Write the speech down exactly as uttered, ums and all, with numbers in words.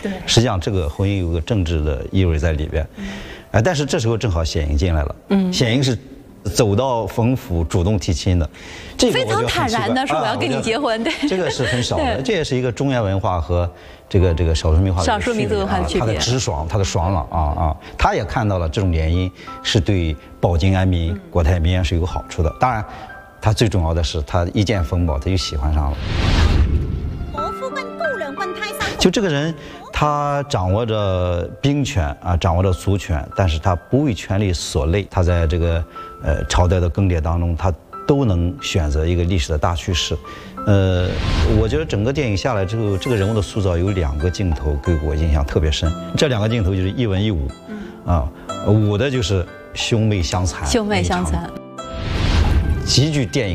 对， 实际上这个婚姻有个政治的意味在里边。嗯，哎，但是这时候正好显英进来了。嗯，显英是走到冯府主动提亲的，这个非常坦然的说我要跟你结婚。对， 这个是很少的，这也是一个中原文化和这个这个少数民族少数民族文化的区别。 他的直爽，他的爽朗啊啊，他也看到了这种联姻是对保境安民、国泰民安是有好处的。当然，他最重要的是他一见冯宝，他就喜欢上了。就这个人，他掌握着兵权啊，掌握着族权，但是他不为权力所累。他在这个呃朝代的更迭当中，他都能选择一个历史的大趋势。呃，我觉得整个电影下来之后，这个人物的塑造有两个镜头给我印象特别深。这两个镜头就是一文一武，啊，武的就是兄妹相残， 兄妹相残， 极具电影